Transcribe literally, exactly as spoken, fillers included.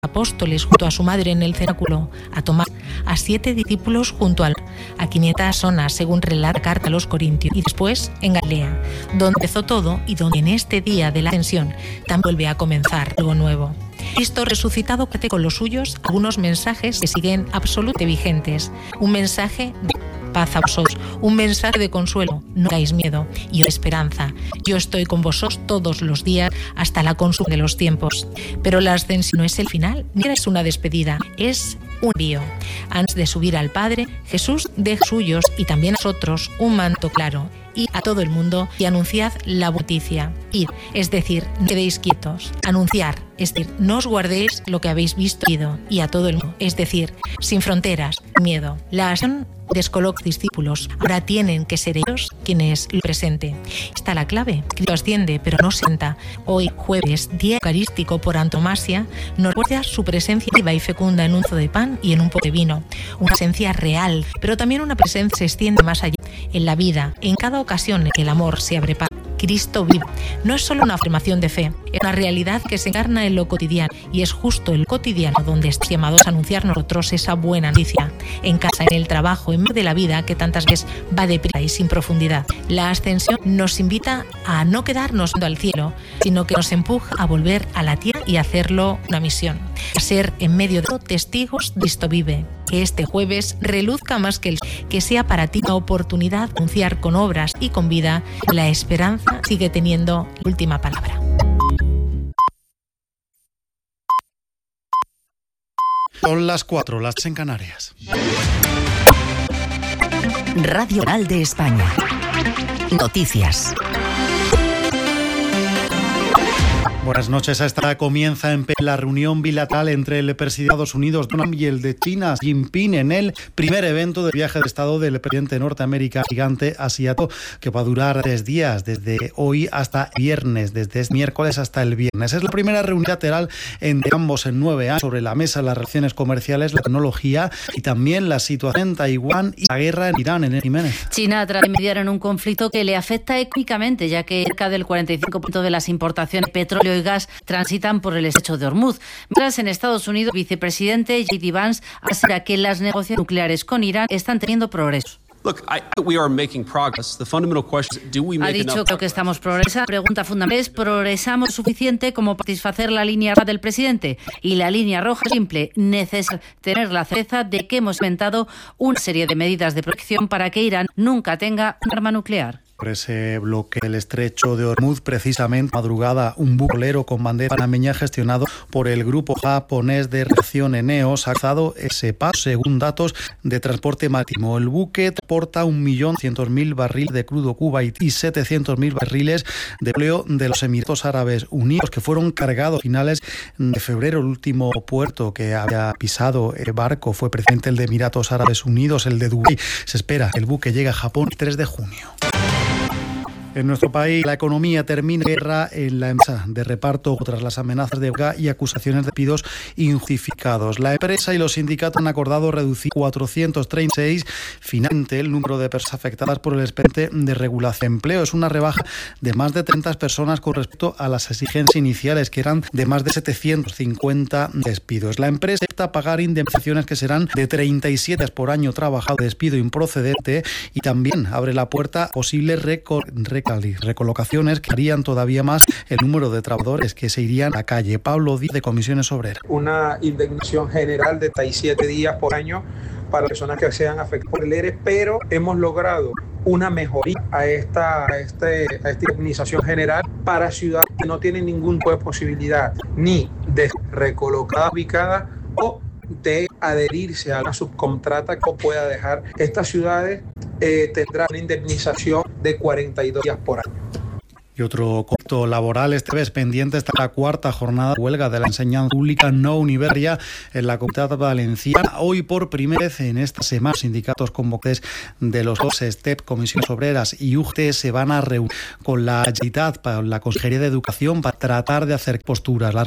apóstoles junto a su madre en el cenáculo, a Tomás, a siete discípulos junto al a quinientas personas, según relata la carta a los Corintios, y después en Galilea, donde empezó todo y donde en este día de la ascensión también vuelve a comenzar algo nuevo. Cristo resucitado comparte con los suyos algunos mensajes que siguen absolutamente vigentes. Un mensaje de paz a vosotros, un mensaje de consuelo, no tengáis miedo, y de esperanza. Yo estoy con vosotros todos los días hasta la consumación de los tiempos. Pero la ascensión no es el final, ni es una despedida, es un envío. Antes de subir al Padre, Jesús deja a suyos y también a nosotros un manto claro. Id a todo el mundo y anunciad la noticia. Id, es decir, no quedéis quietos. Anunciar, es decir, no os guardéis lo que habéis visto y a todo el mundo. Es decir, sin fronteras, sin miedo. La acción descoloca discípulos. Ahora tienen que ser ellos quienes lo presenten. Está la clave. Cristo asciende, pero no se sienta. Hoy, jueves, día eucarístico por antonomasia, nos recuerda su presencia viva y fecunda en un trozo de pan y en un poco de vino. Una presencia real, pero también una presencia que se extiende más allá. En la vida, en cada ocasión en que el amor se abre paso, Cristo vive. No es solo una afirmación de fe, es una realidad que se encarna en lo cotidiano, y es justo el cotidiano donde estamos llamados a anunciar nosotros esa buena noticia. En casa, en el trabajo, en medio de la vida que tantas veces va deprisa y sin profundidad. La ascensión nos invita a no quedarnos viendo al cielo, sino que nos empuja a volver a la tierra y hacerlo una misión. A ser en medio de todo testigos de Cristo vive. Que este jueves reluzca más que el sol, que sea para ti una oportunidad de anunciar con obras y con vida. La esperanza sigue teniendo la última palabra. Son las cuatro, las en Canarias. Radio Nacional de España. Noticias. Buenas noches. A esta hora comienza en la reunión bilateral entre el presidente de Estados Unidos, Donald Trump, y el de China, Xi Jinping, en el primer evento del viaje de Estado del presidente norteamericano gigante asiático, que va a durar tres días, desde hoy hasta viernes, desde este miércoles hasta el viernes. Es la primera reunión bilateral entre ambos en nueve años. Sobre la mesa las relaciones comerciales, la tecnología y también la situación en Taiwán y la guerra en Irán. En el Jiménez. China trata de mediar en un conflicto que le afecta económicamente, ya que cerca del cuarenta y cinco por ciento de las importaciones de petróleo y gas transitan por el estrecho de Hormuz. Mientras en Estados Unidos, el vicepresidente J D Vance asegura que las negociaciones nucleares con Irán están teniendo progreso. Look, I, we are making progress. The fundamental question is, do we make Ha dicho enough que estamos progresando. La pregunta fundamental es, ¿progresamos suficiente como para satisfacer la línea roja del presidente? Y la línea roja es simple: necesitamos tener la certeza de que hemos inventado una serie de medidas de protección para que Irán nunca tenga un arma nuclear. Por ese bloque del estrecho de Hormuz, precisamente madrugada, un buque con bandera panameña gestionado por el grupo japonés de reacción Eneos ha alzado ese paso, según datos de transporte marítimo. El buque transporta un millón cientos mil barriles de crudo Kuwait y setecientos mil barriles de petróleo de los Emiratos Árabes Unidos, que fueron cargados a finales de febrero. El último puerto que había pisado el barco fue precisamente el de Emiratos Árabes Unidos, el de Dubái. Se espera que el buque llegue a Japón el tres de junio. En nuestro país, la economía termina guerra en la empresa de reparto tras las amenazas de huelga y acusaciones de despidos injustificados. La empresa y los sindicatos han acordado reducir cuatrocientos treinta y seis finalmente el número de personas afectadas por el expediente de regulación de empleo. Es una rebaja de más de treinta personas con respecto a las exigencias iniciales, que eran de más de setecientos cincuenta despidos. La empresa acepta pagar indemnizaciones que serán de treinta y siete por año trabajado de despido improcedente, y también abre la puerta a posibles récords recolocaciones que harían todavía más el número de trabajadores que se irían a la calle. Pablo Díaz, de Comisiones Obreras. Una indemnización general de treinta y siete días por año para personas que sean afectadas por el E R E, pero hemos logrado una mejoría a esta, a este, a esta indemnización general para ciudades que no tienen ningún tipo de posibilidad ni de recolocada ubicada o de adherirse a la subcontrata que pueda dejar. Estas ciudades eh, tendrán una indemnización de cuarenta y dos días por año. Y otro conflicto laboral, este vez pendiente, está la cuarta jornada de huelga de la enseñanza pública no universitaria en la Comunidad Valenciana. Hoy, por primera vez en esta semana, sindicatos convocantes de los dos S T E P, Comisiones Obreras y U G T, se van a reunir con la Generalitat, para la Consejería de Educación, para tratar de hacer posturas. La